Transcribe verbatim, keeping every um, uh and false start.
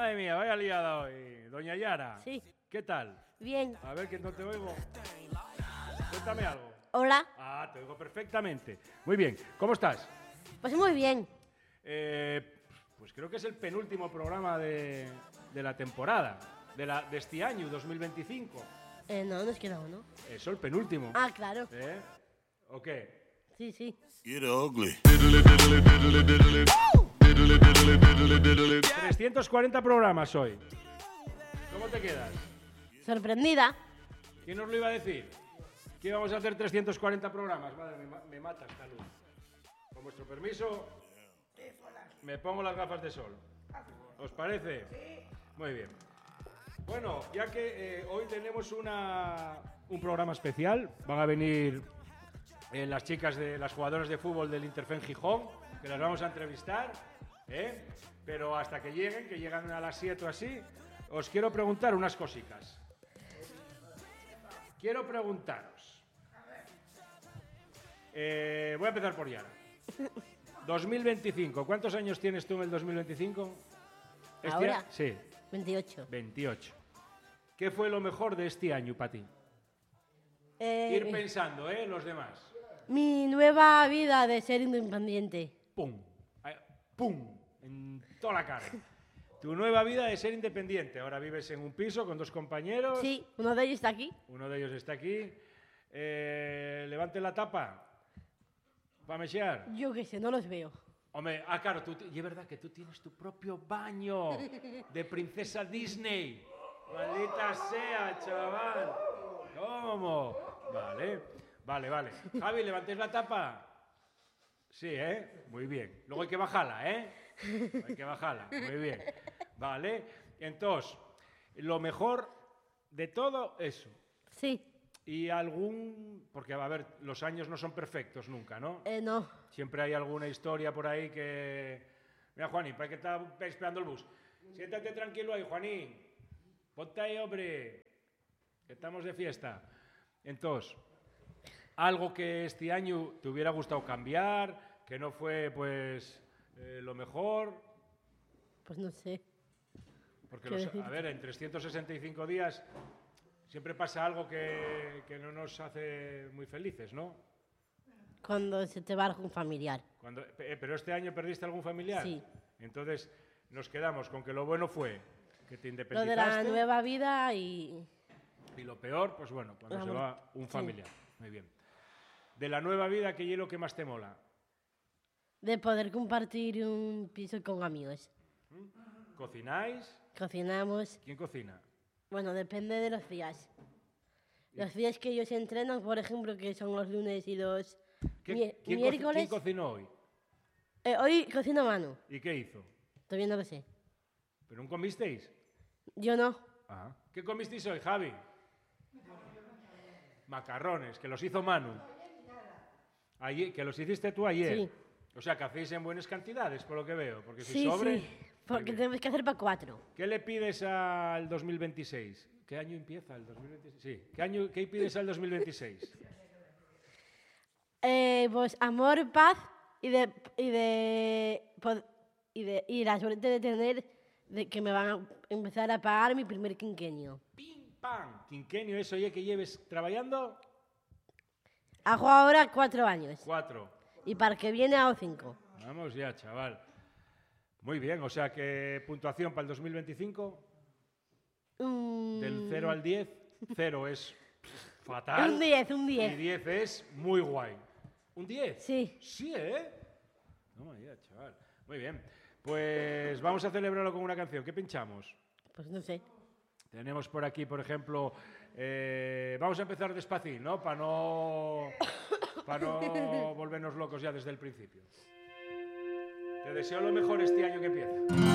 Madre mía, vaya liada hoy. Doña Yara. Sí. ¿Qué tal? Bien. A ver, que no te oigo. Cuéntame algo. Hola. Ah, te oigo perfectamente. Muy bien. ¿Cómo estás? Pues muy bien. Eh, pues creo que es el penúltimo programa de, de la temporada, de, la, de este año, dos mil veinticinco. Eh, no, nos queda uno. Eso, el penúltimo. Ah, claro. ¿Eh? ¿O qué? Sí, sí. Get ugly. trescientos cuarenta programas hoy. ¿Cómo te quedas? Sorprendida. ¿Quién nos lo iba a decir? Que íbamos a hacer trescientos cuarenta programas. Madre, me, ma- me mata esta luz. Con vuestro permiso, me pongo las gafas de sol. ¿Os parece? Muy bien. Bueno, ya que eh, hoy tenemos una, un programa especial, van a venir eh, las chicas de las jugadoras de fútbol del Interfen Gijón, que las vamos a entrevistar, ¿eh? Pero hasta que lleguen, que llegan a las siete o así, os quiero preguntar unas cositas. Quiero preguntaros. Eh, voy a empezar por Yara. dos mil veinticinco. ¿Cuántos años tienes tú en el dos mil veinticinco? ¿Este ¿Ahora? a- Sí, veintiocho. veintiocho. ¿Qué fue lo mejor de este año para ti? Eh, Ir pensando, ¿eh? Los demás. mi nueva vida de ser independiente. ¡Pum! Ahí, ¡pum! En toda la cara. Tu nueva vida de ser independiente. Ahora vives en un piso con dos compañeros. Sí, uno de ellos está aquí. Uno de ellos está aquí. Eh, levante la tapa. ¿Va a mechear? Yo qué sé, no los veo. Hombre, ah, claro, tú, ti- y es verdad que tú tienes tu propio baño de princesa Disney. Maldita sea, chaval. ¿Cómo? Vale, vale, vale. Javi, ¿levantéis la tapa? Sí, ¿eh? Muy bien. Luego hay que bajarla, ¿eh? Hay que bajarla. Muy bien. Vale. Entonces, lo mejor de todo eso. Sí. Y algún... Porque, a ver, los años no son perfectos nunca, ¿no? Eh, no. Siempre hay alguna historia por ahí que... Mira, Juanín, para que está esperando el bus. Siéntate tranquilo ahí, Juanín. Ponte ahí, hombre. Que estamos de fiesta. Entonces, algo que este año te hubiera gustado cambiar, que no fue, pues, eh, lo mejor. Pues no sé. Porque, ¿Qué los- decirte? a ver, en trescientos sesenta y cinco días siempre pasa algo que, que no nos hace muy felices, ¿no? Cuando se te va algún familiar. Cuando, eh, pero este año perdiste algún familiar. Sí. Entonces nos quedamos con que lo bueno fue que te Lo independizaste. de la nueva vida y... Y lo peor, pues bueno, cuando La se mu- va un sí. familiar. Muy bien. De la nueva vida, ¿qué es lo que más te mola? de poder compartir un piso con amigos. ¿Cocináis? Cocinamos. ¿Quién cocina? Bueno, depende de los días. Los días que ellos entrenan, por ejemplo, que son los lunes y los ¿Qué- mi- ¿Quién, co- miércoles. quién cocinó hoy? Eh, hoy cocina Manu. ¿Y qué hizo? Todavía no lo sé. ¿Pero no comisteis? Yo no. Ah. ¿Qué comisteis hoy, Javi? Macarrones, que los hizo Manu. Ayer, que los hiciste tú ayer. Sí. O sea, que hacéis en buenas cantidades, por lo que veo. Porque si Sí, sobre... sí. Porque tenemos que hacer para cuatro. ¿Qué le pides al dos mil veintiséis? ¿Qué año empieza el dos mil veintiséis? Sí. ¿Qué, año, qué pides al dos mil veintiséis? Eh, pues amor, paz y de y de, pod- y de y la suerte de tener de que me van a empezar a pagar mi primer quinquenio. ¡Pim, pam! Quinquenio, eso ya que lleves trabajando. Hago ahora cuatro años Cuatro. y para el que viene hago cinco. Vamos ya, chaval. Muy bien, o sea que puntuación para el dos mil veinticinco, Mm, del cero al diez. cero es fatal. un diez, un Y diez. diez es muy guay. ¿Un diez? Sí. Sí, ¿eh? Toma ya, chaval. Muy bien. Pues vamos a celebrarlo con una canción. ¿Qué pinchamos? Pues no sé. Tenemos por aquí, por ejemplo, eh, vamos a empezar despacito, ¿no? Para no, para no volvernos locos ya desde el principio. Te deseo lo mejor este año que empieza.